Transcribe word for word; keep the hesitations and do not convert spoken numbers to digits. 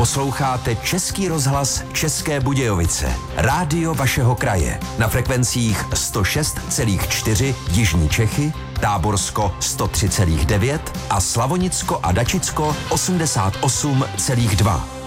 Posloucháte Český rozhlas České Budějovice, rádio vašeho kraje, na frekvencích sto šest celá čtyři Jižní Čechy, Táborsko sto tři celá devět a Slavonicko a Dačicko osmdesát osm celá dva.